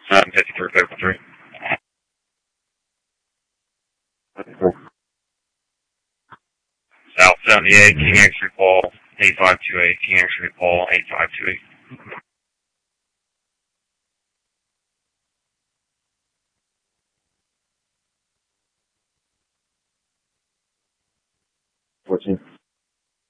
53, clear for 3. South 78, King X-ray Paul, 8528, King X-ray Paul, 8528. 14.